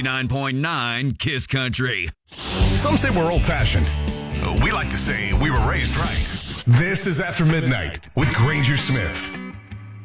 99.9 Kiss Country. Some say we're old-fashioned. We like to say we were raised right. This is After Midnight with Granger Smith.